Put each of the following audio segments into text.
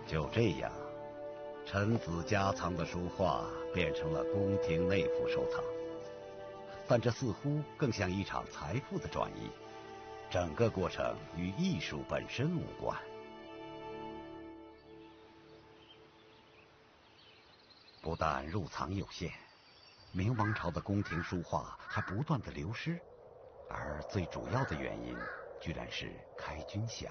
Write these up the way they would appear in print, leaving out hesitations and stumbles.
就这样，臣子家藏的书画变成了宫廷内府收藏，但这似乎更像一场财富的转移，整个过程与艺术本身无关。不但入藏有限，明王朝的宫廷书画还不断的流失，而最主要的原因居然是开军饷。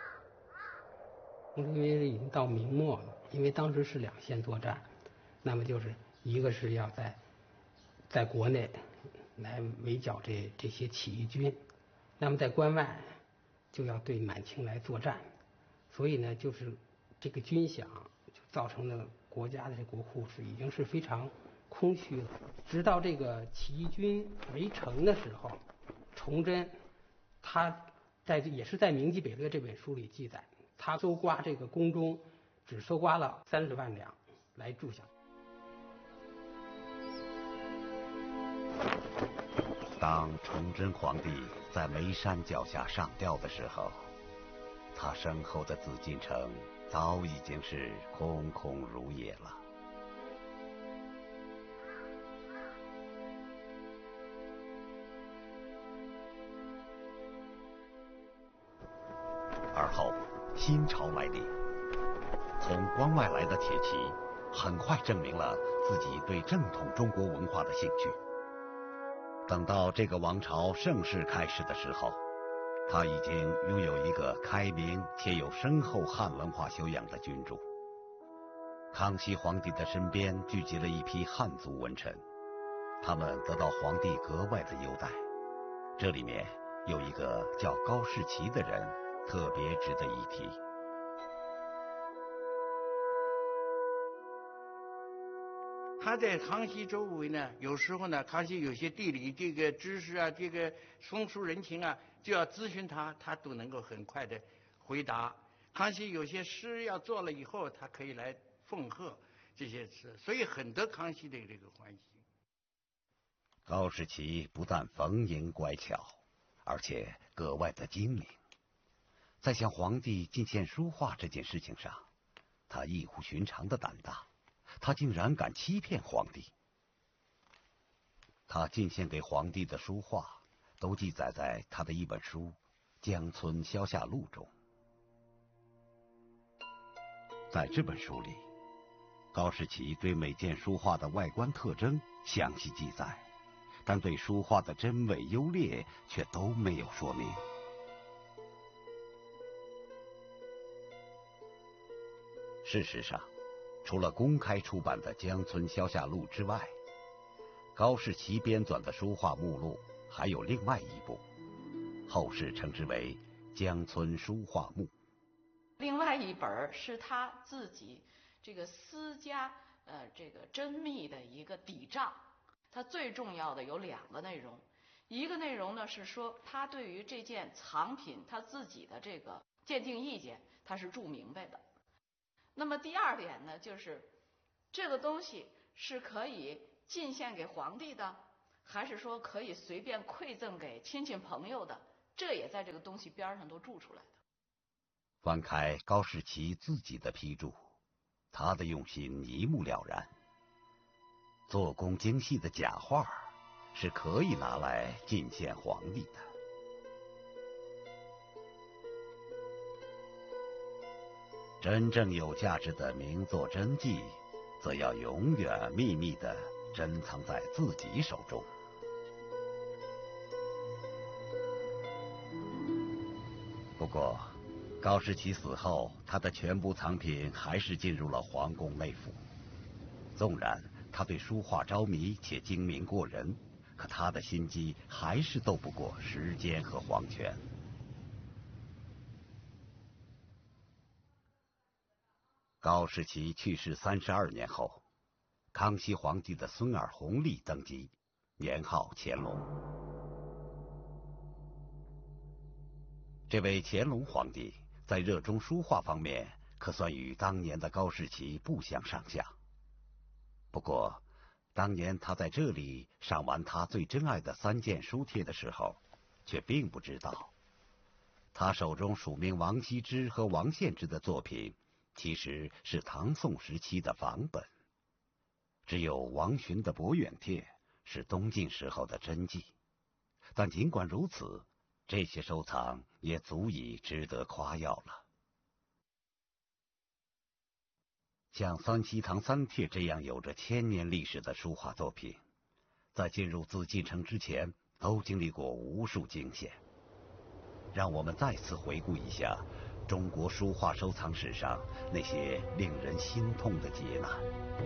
因为已经到明末了，因为当时是两线作战，那么就是一个是要在国内来围剿这些起义军，那么在关外就要对满清来作战，所以呢，就是这个军饷就造成了国家的这国库已经是非常空虚了。直到这个起义军围城的时候，崇祯他也是在《明记北略》这本书里记载，他搜刮这个宫中只搜刮了30万两来铸饷。 当崇祯皇帝在眉山脚下上吊的时候，他身后的紫禁城早已经是空空如也了。而后新朝来临，从关外来的铁骑很快证明了自己对正统中国文化的兴趣。等到这个王朝盛世开始的时候，他已经拥有一个开明且有深厚汉文化修养的君主。康熙皇帝的身边聚集了一批汉族文臣，他们得到皇帝格外的优待。这里面有一个叫高士奇的人特别值得一提。 他在康熙周围呢，有时候呢，康熙有些地理这个知识啊，这个风俗人情啊，就要咨询他，他都能够很快的回答。康熙有些诗要做了以后，他可以来奉贺这些诗，所以很得康熙的这个欢喜。 高士奇不但逢迎乖巧，而且格外的精明。在向皇帝进献书画这件事情上，他异乎寻常的胆大，他竟然敢欺骗皇帝。他进献给皇帝的书画都记载在他的一本书《江村消夏录》中。在这本书里，高士奇对每件书画的外观特征详细记载，但对书画的真伪优劣却都没有说明。事实上，除了公开出版的《江村消夏录》之外，高士奇编纂的书画目录还有另外一部，后世称之为《江村书画目》。 另外一本是他自己这个私家这个珍秘的一个底账，它最重要的有2个内容，一个内容呢是说他对于这件藏品他自己的这个鉴定意见他是注明白的。那么第2点呢，就是这个东西是可以进献给皇帝的，还是说可以随便馈赠给亲戚朋友的，这也在这个东西边上都注出来的。 翻开高士奇自己的批注，他的用心一目了然。做工精细的假画是可以拿来进献皇帝的。真正有价值的名作真迹，则要永远秘密地珍藏在自己手中。不过高士奇死后，他的全部藏品还是进入了皇宫内府。纵然他对书画着迷且精明过人，可他的心机还是斗不过时间和皇权。高士奇去世32年后，康熙皇帝的孙儿弘历登基，年号乾隆。这位乾隆皇帝在热衷书画方面可算与当年的高士奇不相上下。不过当年他在这里赏完他最珍爱的3件书帖的时候，却并不知道他手中署名王羲之和王献之的作品其实是唐宋时期的仿本，只有王洵的《博远帖》是东晋时候的真迹。但尽管如此，这些收藏也足以值得夸耀了。像三希堂三帖这样有着千年历史的书画作品，在进入紫禁城之前都经历过无数惊险。让我们再次回顾一下中国书画收藏史上那些令人心痛的劫难。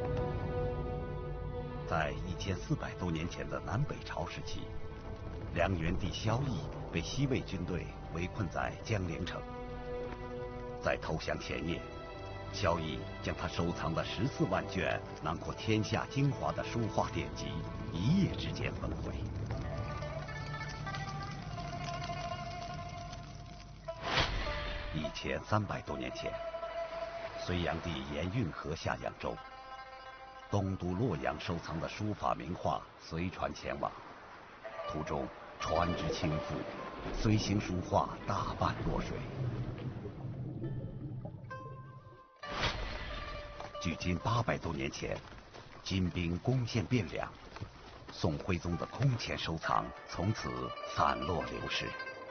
在1400多年前的南北朝时期，梁元帝萧绎被西魏军队围困在江陵城。在投降前夜，萧绎将他收藏的14万卷囊括天下精华的书画典籍一夜之间焚毁。1300多年前，隋炀帝沿运河下扬州，东都洛阳收藏的书法名画随船前往，途中船只倾覆，随行书画大半落水。距今800多年前，金兵攻陷汴梁，宋徽宗的空前收藏从此散落流失。